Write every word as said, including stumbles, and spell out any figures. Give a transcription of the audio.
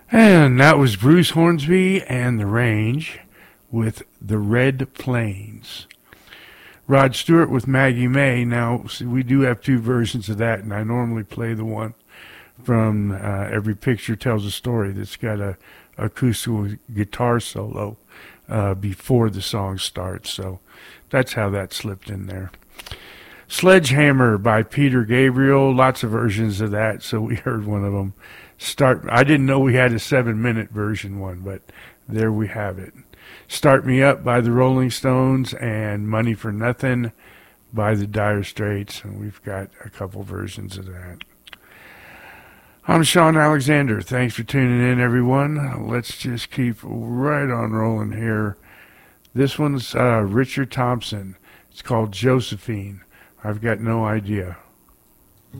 And that was Bruce Hornsby and the Range with The Red Plains. Rod Stewart with Maggie May. Now, see, we do have two versions of that, and I normally play the one from uh, Every Picture Tells a Story that's got a acoustic guitar solo uh, before the song starts. So that's how that slipped in there. Sledgehammer by Peter Gabriel. Lots of versions of that, so we heard one of them. Start. I didn't know we had a seven-minute version one, but there we have it. Start Me Up by the Rolling Stones and Money for Nothing by the Dire Straits, and we've got a couple versions of that. I'm Sean Alexander. Thanks for tuning in, everyone. Let's just keep right on rolling here. This one's uh, Richard Thompson. It's called Josephine. I've got no idea.